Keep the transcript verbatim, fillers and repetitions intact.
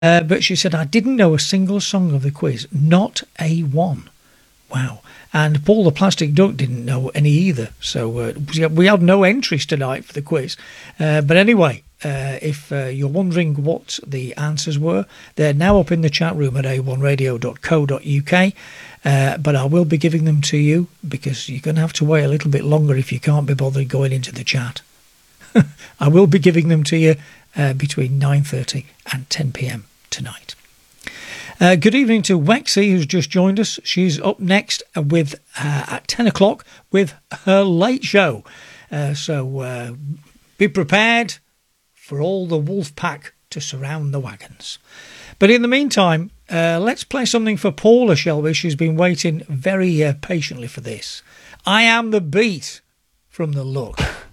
Uh, but she said, I didn't know a single song of the quiz, not a one. Wow. And Paul the Plastic Duck didn't know any either. So uh, we had no entries tonight for the quiz. Uh, but anyway, uh, if uh, you're wondering what the answers were, they're now up in the chat room at a one radio dot co dot uk. Uh, but I will be giving them to you because you're going to have to wait a little bit longer if you can't be bothered going into the chat. I will be giving them to you uh, between nine thirty and ten p.m. tonight. Uh, good evening to Wexy, who's just joined us. She's up next with uh, at ten o'clock with her late show. Uh, so uh, be prepared for all the wolf pack to surround the wagons. But in the meantime, uh, let's play something for Paula, shall we? She's been waiting very uh, patiently for this. I Am the Beat from The Look.